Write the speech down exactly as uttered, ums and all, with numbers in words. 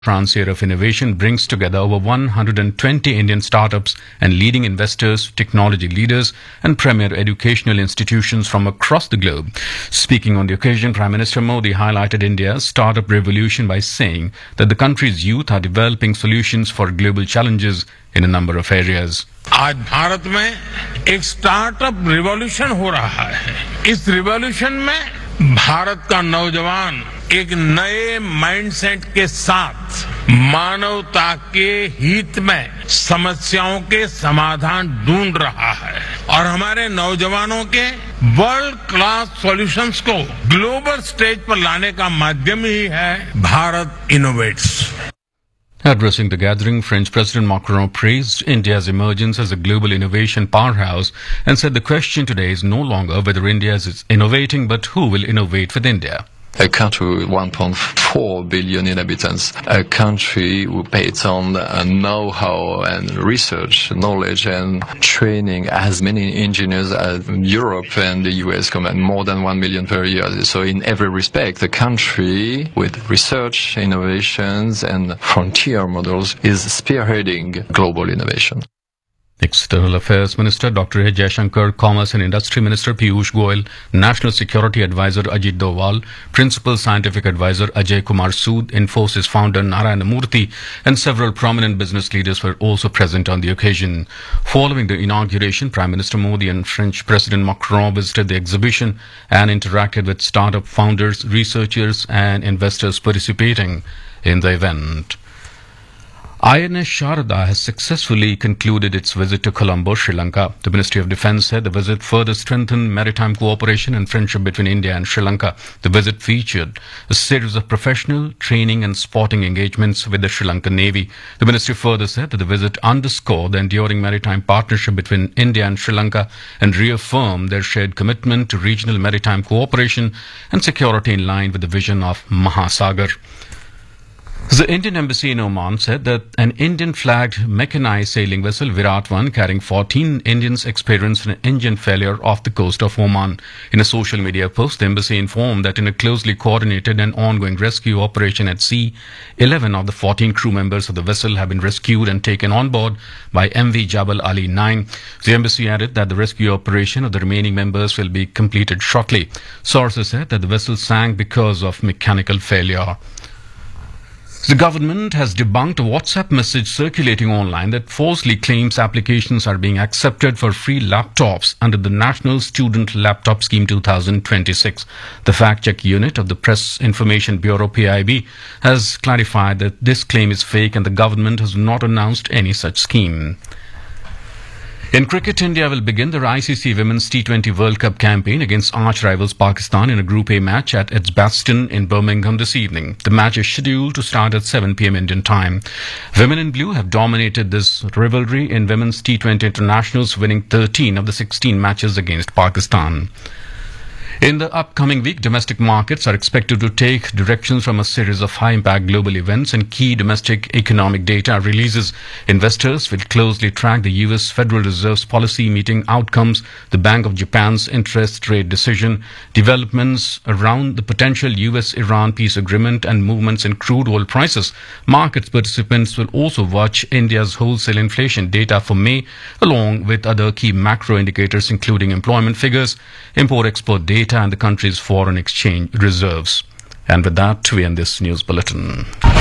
Frontier of Innovation brings together over one hundred twenty Indian startups and leading investors, technology leaders, and premier educational institutions from across the globe. Speaking on the occasion, Prime Minister Modi highlighted India's startup revolution by saying that the country's youth are developing solutions for global challenges in a number of areas. आज भारत में एक startup revolution हो रहा है। इस revolution में भारत का नौजवान एक नए माइंडसेट के साथ मानवता के हित में समस्याओं के समाधान ढूंढ रहा है और हमारे नौजवानों के वर्ल्ड क्लास सॉल्यूशंस को ग्लोबल स्टेज पर लाने का माध्यम ही है Bharat innovates. Addressing the gathering, French President Macron praised India's emergence as a global innovation powerhouse and said the question today is no longer whether India is innovating, but who will innovate with India. A country with one point four billion inhabitants, a country who pays on uh, know-how and research, knowledge and training as many engineers as Europe and the U S command, more than one million per year. So in every respect, a country with research, innovations and frontier models is spearheading global innovation. External Affairs Minister Doctor A. Jaishankar, Commerce and Industry Minister Piyush Goyal, National Security Advisor Ajit Doval, Principal Scientific Advisor Ajay Kumar Sood, Infosys founder Narayana Murthy, and several prominent business leaders were also present on the occasion. Following the inauguration, Prime Minister Modi and French President Macron visited the exhibition and interacted with startup founders, researchers, and investors participating in the event. I N S Sharada has successfully concluded its visit to Colombo, Sri Lanka. The Ministry of Defence said the visit further strengthened maritime cooperation and friendship between India and Sri Lanka. The visit featured a series of professional, training and sporting engagements with the Sri Lankan Navy. The Ministry further said that the visit underscored the enduring maritime partnership between India and Sri Lanka and reaffirmed their shared commitment to regional maritime cooperation and security in line with the vision of Mahasagar. The Indian Embassy in Oman said that an Indian-flagged mechanized sailing vessel Virat one carrying fourteen Indians experienced an engine failure off the coast of Oman. In a social media post, the embassy informed that in a closely coordinated and ongoing rescue operation at sea, eleven of the fourteen crew members of the vessel have been rescued and taken on board by M V Jabal Ali nine. The embassy added that the rescue operation of the remaining members will be completed shortly. Sources said that the vessel sank because of mechanical failure. The government has debunked a WhatsApp message circulating online that falsely claims applications are being accepted for free laptops under the National Student Laptop Scheme two thousand twenty-six. The fact-check unit of the Press Information Bureau P I B has clarified that this claim is fake and the government has not announced any such scheme. In cricket, India will begin the I C C Women's T twenty World Cup campaign against arch-rivals Pakistan in a Group A match at Edgbaston in Birmingham this evening. The match is scheduled to start at seven p m Indian time. Women in blue have dominated this rivalry in Women's T twenty Internationals, winning thirteen of the sixteen matches against Pakistan. In the upcoming week, domestic markets are expected to take directions from a series of high-impact global events and key domestic economic data releases. Investors will closely track the U S Federal Reserve's policy meeting outcomes, the Bank of Japan's interest rate decision, developments around the potential U S Iran peace agreement, and movements in crude oil prices. Market participants will also watch India's wholesale inflation data for May, along with other key macro indicators including employment figures, import-export data, and the country's foreign exchange reserves. And with that, we end this news bulletin.